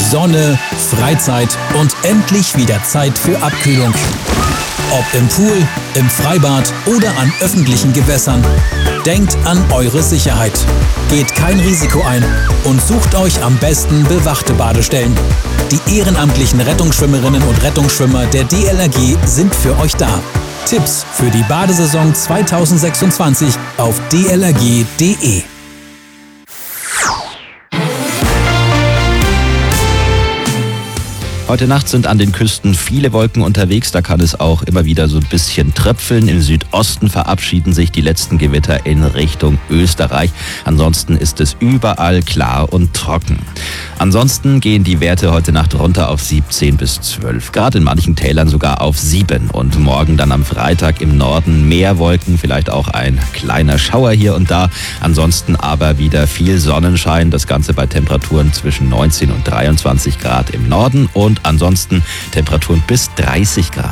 Sonne, Freizeit und endlich wieder Zeit für Abkühlung. Ob im Pool, im Freibad oder an öffentlichen Gewässern. Denkt an eure Sicherheit. Geht kein Risiko ein und sucht euch am besten bewachte Badestellen. Die ehrenamtlichen Rettungsschwimmerinnen und Rettungsschwimmer der DLRG sind für euch da. Tipps für die Badesaison 2026 auf dlrg.de. Heute Nacht sind an den Küsten viele Wolken unterwegs, da kann es auch immer wieder so ein bisschen tröpfeln. Im Südosten verabschieden sich die letzten Gewitter in Richtung Österreich. Ansonsten ist es überall klar und trocken. Ansonsten gehen die Werte heute Nacht runter auf 17 bis 12 Grad, in manchen Tälern sogar auf 7. Und morgen dann am Freitag im Norden mehr Wolken, vielleicht auch ein kleiner Schauer hier und da. Ansonsten aber wieder viel Sonnenschein, das Ganze bei Temperaturen zwischen 19 und 23 Grad im Norden und ansonsten Temperaturen bis 30 Grad.